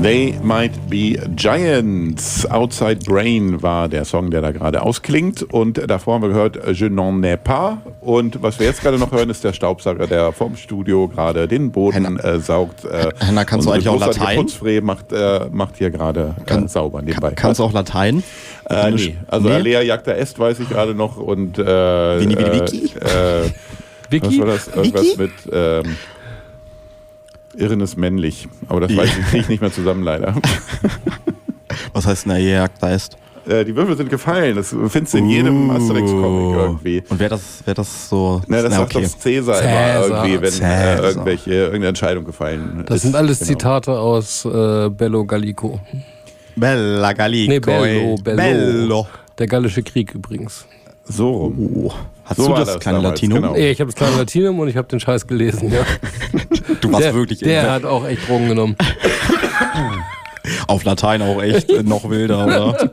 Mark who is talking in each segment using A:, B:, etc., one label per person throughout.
A: They Might Be Giants. Outside Brain war der Song, der da gerade ausklingt. Und davor haben wir gehört Je n'en ai pas. Und was wir jetzt gerade noch hören, ist der Staubsauger, der vom Studio gerade den Boden saugt.
B: Henna, kannst du eigentlich auch Latein?
A: Putzfree macht hier gerade sauber nebenbei.
B: Kannst du auch Latein?
A: Nee. Also Alea jagda est weiß ich gerade noch. Und
B: Wiki?
A: Was war das? Irgendwas mit Irren ist männlich. Aber das weiß ich, kriege ich nicht mehr zusammen, leider.
B: Was heißt denn jagda est?
A: Die Würfel sind gefallen. Das findest du in jedem Asterix-Comic irgendwie.
B: Und wer das so...
A: Das sagt doch Cäsar immer irgendwie, wenn irgendeine Entscheidung gefallen ist.
C: Das sind alles Zitate aus Bello Gallico.
B: Bella Gallico.
C: Nee, Bello. Der Gallische Krieg übrigens.
A: So rum.
B: Hast du das kleine
A: damals,
B: Latinum?
A: genau.
C: Ich habe das kleine Latinum und ich habe den Scheiß gelesen, ja.
B: Du warst wirklich...
C: Der hat auch echt Drogen genommen.
B: Auf Latein auch echt noch wilder, oder?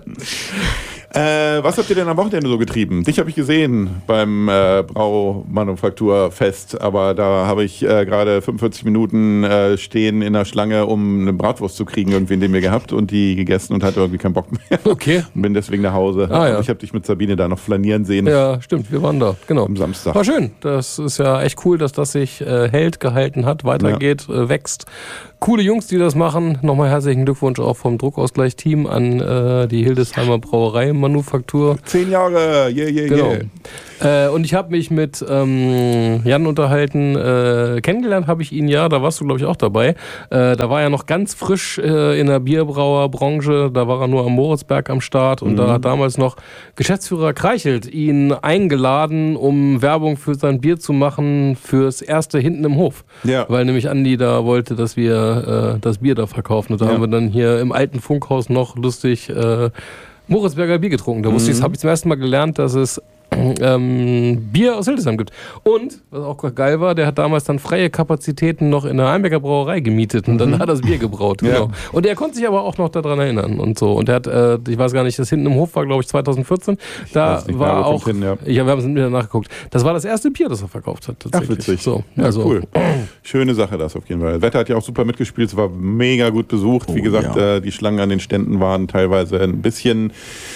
A: Was habt ihr denn am Wochenende so getrieben? Dich habe ich gesehen beim Braumanufakturfest, aber da habe ich gerade 45 Minuten stehen in der Schlange, um eine Bratwurst zu kriegen, irgendwie in dem wir gehabt und die gegessen und hatte irgendwie keinen Bock mehr.
C: Okay.
A: Und bin deswegen nach Hause.
C: Ja.
A: Ich habe dich mit Sabine da noch flanieren sehen.
C: Ja, stimmt, wir waren da, genau.
A: Am Samstag.
C: War schön. Das ist ja echt cool, dass das sich gehalten hat, weitergeht, wächst. Coole Jungs, die das machen. Nochmal herzlichen Glückwunsch auch vom Druckausgleich-Team an die Hildesheimer Brauerei-Manufaktur.
A: 10 Jahre,
C: Genau. Und ich habe mich mit Jan unterhalten. Kennengelernt habe ich ihn ja, da warst du, glaube ich, auch dabei. Da war er noch ganz frisch in der Bierbrauerbranche. Da war er nur am Moritzberg am Start. Und da hat damals noch Geschäftsführer Kreichelt ihn eingeladen, um Werbung für sein Bier zu machen fürs erste hinten im Hof.
A: Ja.
C: Weil nämlich Andi da wollte, dass wir das Bier da verkaufen. Und da haben wir dann hier im alten Funkhaus noch lustig Moritzberger Bier getrunken. Da habe ich zum ersten Mal gelernt, dass es Bier aus Hildesheim gibt. Und, was auch geil war, der hat damals dann freie Kapazitäten noch in der Heimbecker Brauerei gemietet und dann hat er das Bier gebraut. Genau.
A: Ja.
C: Und er konnte sich aber auch noch daran erinnern und so. Und er hat, ich weiß gar nicht, das hinten im Hof war, glaube ich, 2014. Da war auch, wir haben es wieder nachgeguckt. Das war das erste Bier, das er verkauft hat.
A: Ach, witzig.
C: So,
A: ja,
C: also,
A: cool. Schöne Sache das auf jeden Fall. Das Wetter hat ja auch super mitgespielt, es war mega gut besucht. Wie gesagt, die Schlangen an den Ständen waren teilweise ein bisschen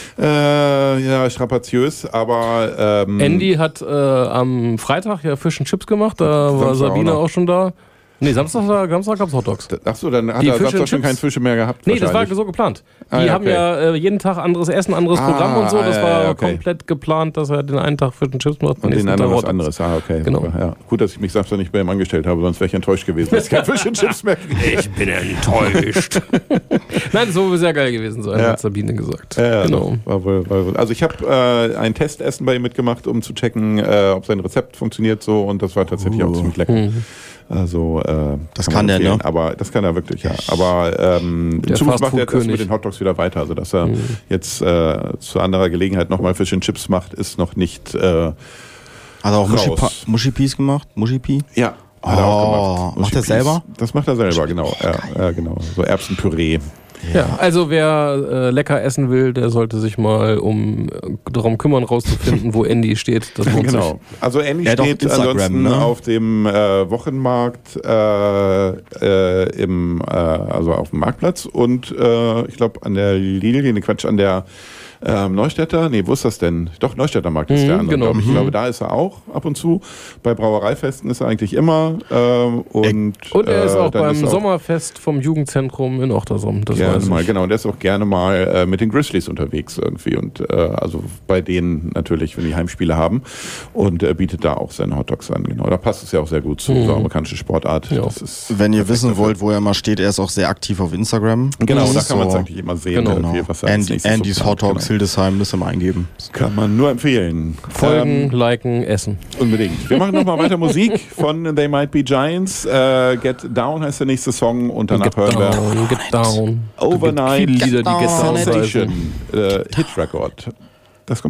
A: strapaziöös, aber
C: Andy hat am Freitag ja Fish and Chips gemacht, da war Sabine auch schon da. Nee, Samstag gab es Hotdogs.
A: Achso, dann hat er Samstag schon keinen Fische mehr gehabt.
C: Nee, das war so geplant. Die haben ja jeden Tag anderes Essen, anderes Programm und so. Das war komplett geplant, dass er den einen Tag Fish and Chips macht
A: und den anderen was anderes. Okay.
C: Genau.
A: Ja. Gut, dass ich mich Samstag nicht bei ihm angestellt habe, sonst wäre ich enttäuscht gewesen, dass ich kein Fish and Chips mehr kriege.
C: Ich bin enttäuscht. Nein, das war sehr geil gewesen, so hat Sabine gesagt.
A: Ja,
C: genau.
A: War wohl. Also ich habe ein Testessen bei ihm mitgemacht, um zu checken, ob sein Rezept funktioniert so, und das war tatsächlich auch ziemlich lecker. Also
B: das kann der, ne?
A: Aber das kann er wirklich, ja. Aber in Zukunft macht er das mit den Hotdogs wieder weiter. Also dass er jetzt zu anderer Gelegenheit nochmal Fish and Chips macht, ist noch nicht
B: Hat er auch Muschi-Peas gemacht? Muschi-Pea?
A: Ja. Hat er auch gemacht.
B: Macht er selber?
A: Das macht er selber, genau. Ja, genau. So Erbsenpüree.
C: Ja, also wer lecker essen will, der sollte sich mal darum kümmern, rauszufinden, wo Andy steht. Das lohnt sich.
A: Also Andy steht ansonsten auf dem Wochenmarkt also auf dem Marktplatz und ich glaube an der Lilie, an der Neustädter, wo ist das denn? Doch, Neustädter Markt ist der andere,
C: genau.
A: Ich glaube, da ist er auch ab und zu. Bei Brauereifesten ist er eigentlich immer. Und
C: er ist auch beim Sommerfest vom Jugendzentrum in Ochtersom. Das weiß ich.
A: Genau, und er ist auch gerne mal mit den Grizzlies unterwegs irgendwie. Und also bei denen natürlich, wenn die Heimspiele haben. Und bietet da auch seine Hotdogs an. Genau, da passt es ja auch sehr gut zu unserer amerikanischen Sportart.
C: Ja.
A: Das ist
B: wenn ihr wissen wollt, wo er mal steht, er ist auch sehr aktiv auf Instagram.
A: Genau, da kann man es eigentlich immer sehen.
C: Genau.
A: Was er
B: Andys Hotdogs Hildesheim, müsst ihr mal eingeben.
A: Das kann man nur empfehlen.
C: Folgen, liken, essen.
A: Unbedingt. Wir machen nochmal weiter Musik von They Might Be Giants. Get Down heißt der nächste Song und danach hören wir
C: Get Down.
A: Overnight
C: Viele Lieder, die Get Down
A: Station Hit Record.